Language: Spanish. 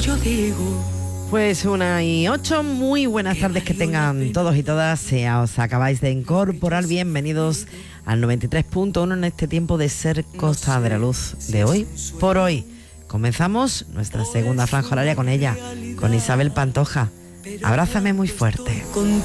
yo digo. Pues 1:08, muy buenas tardes que tengan todos y todas. Si os acabáis de incorporar, bienvenidos al 93.1 en este tiempo de Ser Costa de la Luz de hoy por hoy. Comenzamos nuestra segunda franja horaria con ella, con Isabel Pantoja. Abrázame muy fuerte. Con